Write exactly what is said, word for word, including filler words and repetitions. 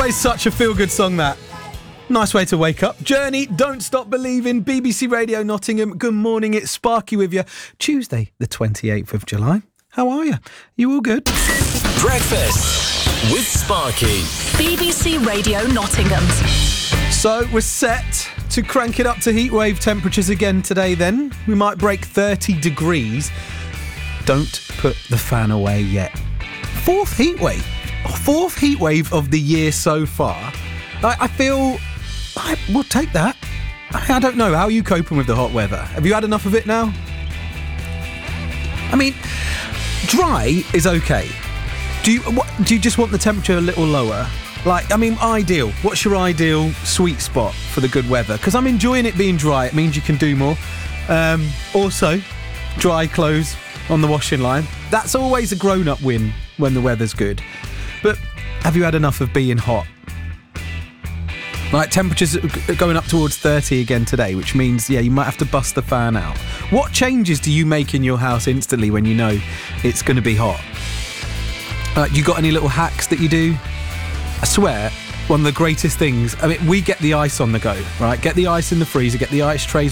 Always such a feel-good song, that. Nice way to wake up. Journey, Don't Stop Believing, B B C Radio Nottingham. Good morning, it's Sparky with you. Tuesday, the twenty-eighth of July. How are you? You all good? Breakfast with Sparky. B B C Radio Nottingham. So we're set to crank it up to heatwave temperatures again today then. We might break thirty degrees. Don't put the fan away yet. Fourth heatwave. Fourth heatwave of the year so far. I, I feel... I, we'll take that. I, I don't know. How are you coping with the hot weather? Have you had enough of it now? I mean, dry is okay. Do you what, do you just want the temperature a little lower? Like, I mean, ideal. What's your ideal sweet spot for the good weather? Because I'm enjoying it being dry. It means you can do more. Um, also, dry clothes on the washing line. That's always a grown-up win when the weather's good. But have you had enough of being hot? Like, temperatures are going up towards thirty again today, which means, yeah, you might have to bust the fan out. What changes do you make in your house instantly when you know it's going to be hot? Like, you got any little hacks that you do? I swear, one of the greatest things, I mean, we get the ice on the go, right? Get the ice in the freezer, get the ice trays